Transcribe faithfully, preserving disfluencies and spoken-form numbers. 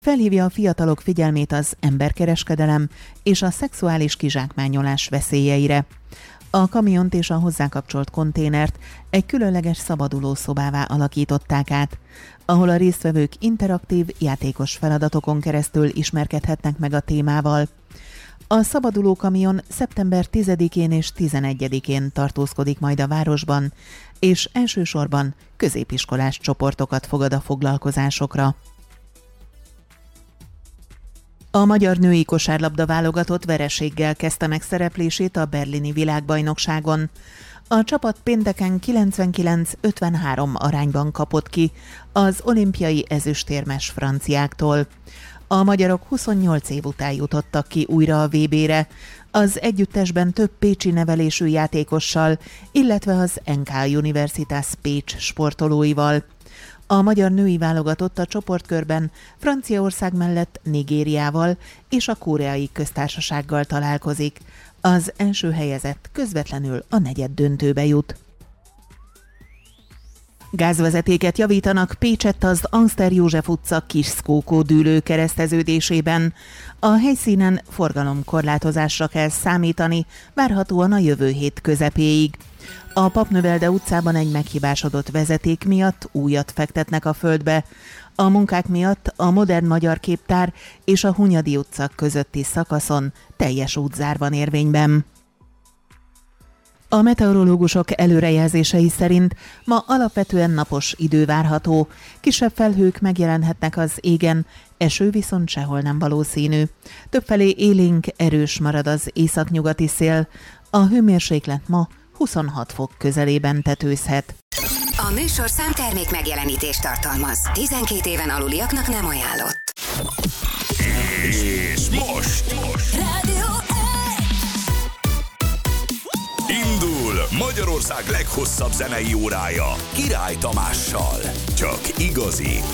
Felhívja a fiatalok figyelmét az emberkereskedelem és a szexuális kizsákmányolás veszélyeire. A kamiont és a hozzá kapcsolt konténert egy különleges szabadulószobává alakították át, ahol a résztvevők interaktív, játékos feladatokon keresztül ismerkedhetnek meg a témával. A szabaduló kamion szeptember tizedikén és tizenegyedikén tartózkodik majd a városban, és elsősorban középiskolás csoportokat fogad a foglalkozásokra. A magyar női kosárlabda válogatott vereséggel kezdte meg szereplését a berlini világbajnokságon. A csapat pénteken kilencvenkilenc ötvenhárom arányban kapott ki az olimpiai ezüstérmes franciáktól. A magyarok huszonnyolc év után jutottak ki újra a vé bére, az együttesben több pécsi nevelésű játékossal, illetve az en ká Universitas Pécs sportolóival. A magyar női válogatott a csoportkörben Franciaország mellett Nigériával és a Koreai Köztársasággal találkozik. Az első helyezett közvetlenül a negyeddöntőbe jut. Gázvezetéket javítanak Pécsett az Angster József utca Kis-Szkókó dűlő kereszteződésében. A helyszínen forgalomkorlátozásra kell számítani, várhatóan a jövő hét közepéig. A Papnövelde utcában egy meghibásodott vezeték miatt újat fektetnek a földbe. A munkák miatt a Modern Magyar Képtár és a Hunyadi utca közötti szakaszon teljes útzár van érvényben. A meteorológusok előrejelzései szerint ma alapvetően napos idő várható, kisebb felhők megjelenhetnek az égen, eső viszont sehol nem valószínű. Többfelé élénk, erős marad az északnyugati szél, a hőmérséklet ma huszonhat fok közelében tetőzhet. A műsorszám termék megjelenítést tartalmaz. tizenkét éven aluliaknak nem ajánlott. És most! most. Rádió Indul Magyarország leghosszabb zenei órája Király Tamással. Csak igazi